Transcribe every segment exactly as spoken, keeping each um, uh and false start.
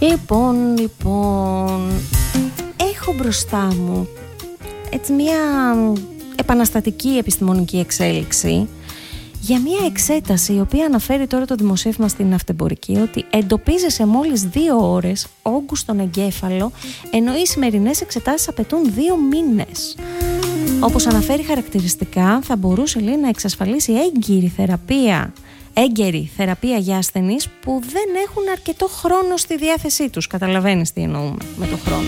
Λοιπόν, λοιπόν, έχω μπροστά μου έτσι μια επαναστατική επιστημονική εξέλιξη για μια εξέταση η οποία αναφέρει τώρα το δημοσίευμα στην Ναυτεμπορική ότι εντοπίζει σε μόλις δύο ώρες όγκους στον εγκέφαλο, ενώ οι σημερινές εξετάσεις απαιτούν δύο μήνες. Όπως αναφέρει χαρακτηριστικά, θα μπορούσε, λέει, να εξασφαλίσει έγκυρη θεραπεία έγκαιρη θεραπεία για ασθενείς που δεν έχουν αρκετό χρόνο στη διάθεσή τους. Καταλαβαίνεις τι εννοούμε με το χρόνο.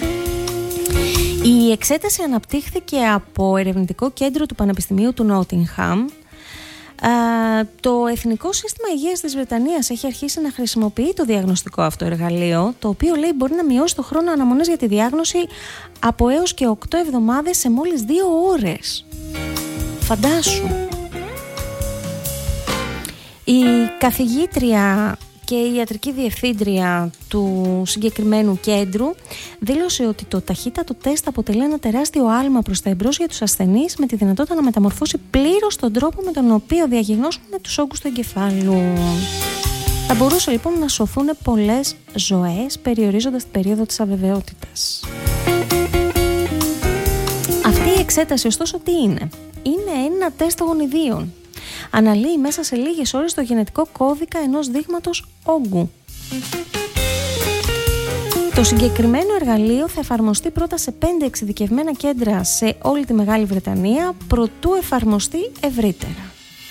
Η εξέταση αναπτύχθηκε από ερευνητικό κέντρο του Πανεπιστημίου του Νότιγχαμ. Το Εθνικό Σύστημα Υγείας της Βρετανίας έχει αρχίσει να χρησιμοποιεί το διαγνωστικό αυτό εργαλείο, το οποίο, λέει, μπορεί να μειώσει το χρόνο αναμονής για τη διάγνωση από έως και οκτώ εβδομάδες σε μόλις δύο ώρες. Φαντάσου. Η καθηγήτρια και η ιατρική διευθύντρια του συγκεκριμένου κέντρου δήλωσε ότι το ταχύτατο τεστ αποτελεί ένα τεράστιο άλμα προς τα εμπρός για τους ασθενείς, με τη δυνατότητα να μεταμορφώσει πλήρως τον τρόπο με τον οποίο διαγνώσουν τους όγκους του εγκεφάλου. Θα μπορούσε λοιπόν να σωθούν πολλές ζωές, περιορίζοντας την περίοδο της αβεβαιότητας. Αυτή η εξέταση, ωστόσο, τι είναι? Είναι ένα τεστ γονιδίων. Αναλύει μέσα σε λίγες ώρες το γενετικό κώδικα ενός δείγματος όγκου. Το συγκεκριμένο εργαλείο θα εφαρμοστεί πρώτα σε πέντε εξειδικευμένα κέντρα σε όλη τη Μεγάλη Βρετανία, προτού εφαρμοστεί ευρύτερα.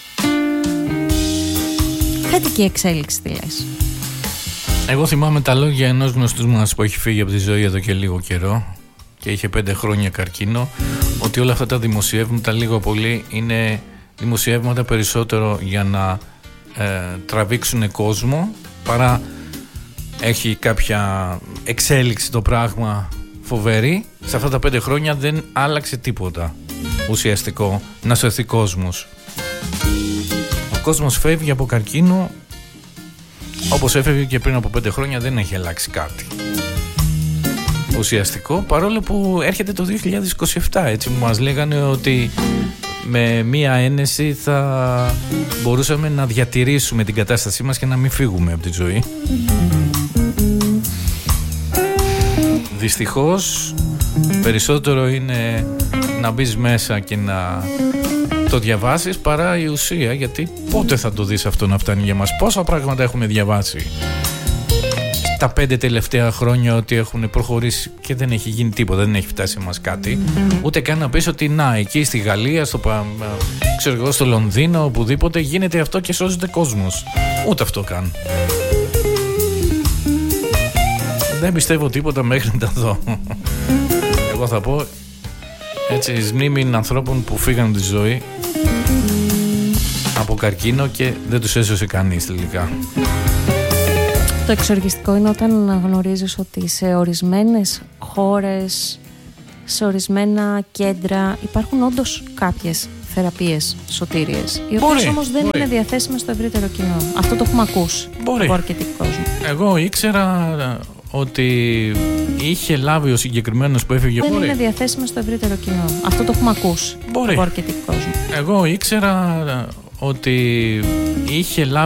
Θετική εξέλιξη, τι λες? Εγώ θυμάμαι τα λόγια ενός γνωστού μας που έχει φύγει από τη ζωή εδώ και λίγο καιρό και είχε πέντε χρόνια καρκίνο, ότι όλα αυτά τα δημοσιεύματα λίγο πολύ είναι δημοσιεύματα περισσότερο για να ε, τραβήξουν κόσμο, παρά έχει κάποια εξέλιξη το πράγμα φοβερή. Σε αυτά τα πέντε χρόνια δεν άλλαξε τίποτα ουσιαστικό να σωθεί κόσμος. Ο κόσμος φεύγει από καρκίνο όπως έφευγε και πριν από πέντε χρόνια, δεν έχει αλλάξει κάτι ουσιαστικό, παρόλο που έρχεται το δύο χιλιάδες είκοσι επτά, έτσι που μας λέγανε ότι με μία ένεση θα μπορούσαμε να διατηρήσουμε την κατάστασή μας και να μην φύγουμε από τη ζωή. Δυστυχώς περισσότερο είναι να μπεις μέσα και να το διαβάσεις παρά η ουσία, γιατί πότε θα το δεις αυτό να φτάνει για μας? Πόσα πράγματα έχουμε διαβάσει τα πέντε τελευταία χρόνια ότι έχουν προχωρήσει και δεν έχει γίνει τίποτα, δεν έχει φτάσει σε μας κάτι. Ούτε καν να πεις ότι να, εκεί στη Γαλλία, στο, ξέρω εγώ, στο Λονδίνο, οπουδήποτε γίνεται αυτό και σώζεται κόσμος. Ούτε αυτό καν. Δεν πιστεύω τίποτα μέχρι να δω. Εγώ θα πω έτσι, εις μνήμη ανθρώπων που φύγαν τη ζωή από καρκίνο και δεν τους έσωσε κανείς τελικά. Το εξοργιστικό είναι όταν γνωρίζεις ότι σε ορισμένες χώρες, σε ορισμένα κέντρα υπάρχουν όντως κάποιες θεραπείες σωτήριες, οι οποίες όμως δεν μπορεί. είναι διαθέσιμες στο ευρύτερο κοινό. Αυτό το έχουμε ακούσει από αρκετοί κόσμο. Εγώ ήξερα ότι είχε λάβει ο συγκεκριμένος που έφυγε. Δεν μπορεί. είναι διαθέσιμες στο ευρύτερο κοινό. Αυτό το έχουμε ακούσει από αρκετοί κόσμο. Εγώ ήξερα ότι είχε λάβει